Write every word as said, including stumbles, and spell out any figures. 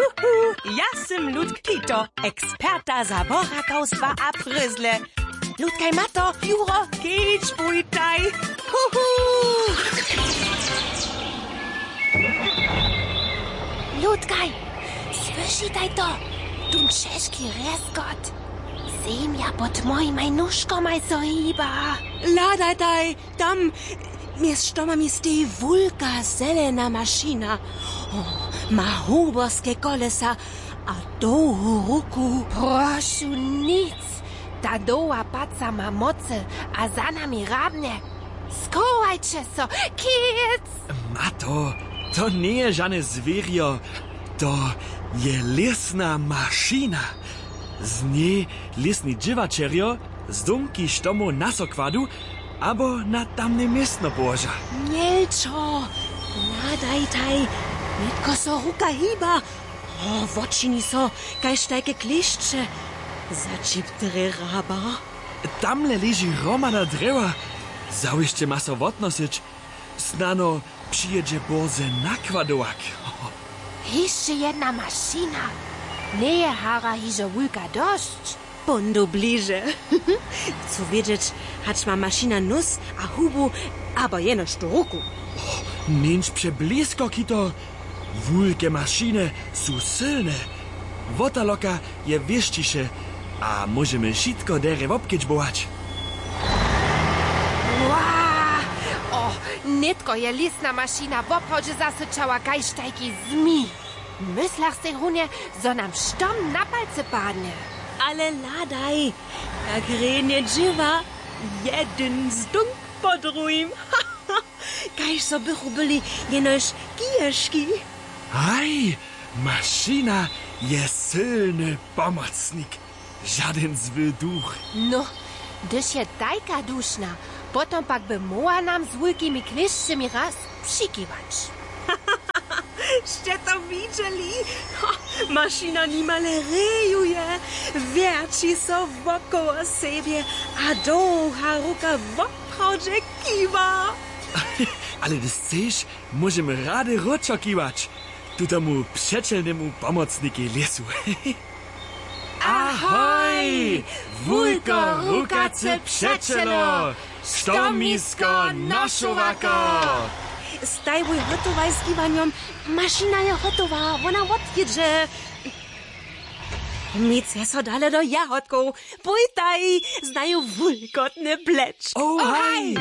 Ja sam Ludk Kito, eksperta za bohatostwa a pryzle. Ludkaj Mato, Juro, kicz bujtaj. Huhu! Ludkaj, słyszytaj to? Dun ciężki reskot. Ziemia pod moimi nóżkami zoiba. Ladaj, tam jest sztomami z tej wulka zelena maszyna. O, ma huborskie kolesa, a dołu ruku. Proszę nic. Ta doła paca ma moce, a za nami rabne. Skołajcie so, kids! Mato, to nie je żadne zwierio, to je lesna maszyna. Z niej lesni dziewaczerio z dumki sztomu na sokładu albo na tamne miestno położa. Mielczo, nadajtaj, nitko so ruka hiba. O, wočini so, kaj štajke klišče. Začiptere raba. Tamle leży romana drewa. Załyście ma so odnosić. Snano przyjedzie boze nakładołak. Jeszcze jedna maszyna. Nie je hara hiżo wulka dość. Pondo bliže. Co wiedzieć, hać ma maszyna nos a hubu, aber jeno szturuku. Nienć przeblisko, kito. Wulke maszyny są silne. Wotaloka je wieszcisze, a możemy wszystko dere wopkieć bołać. Wow! O, nitko je lesna maszyna w obchodzie zasyčała kajsztajki zmi. Myślach se hunie, zo nam sztom na palce padnie. Ale ladaj, jak renie dziewa, jeden zdunk pod ruim. Kaj so bychu byli jenoż kijeszki. Aj, maszyna je silny pomocnik. Żaden zły duch. No, gdyż je tajka duszna, potom pak by moła nam z wulkimi kliszczymi raz przykiwać. Ste to widzieli? Maszyna nimale rejuje, wierci so wokoło siebie, a dołha ruka w obchodzie kiwa. Ale gdy chcesz, możemy rady oczekiwać. Tutemu przeczelnemu pomocniki lesu. Ahoj! Wujko, rukace przeczelo! Sztomisko naszowako! Staj wuj hotowaj z kiwaniem, maszyna je hotowa, ona odjedzie. Mice so dale do jahodków, pójtaj, znają wulkotny plecz. Oh, hej!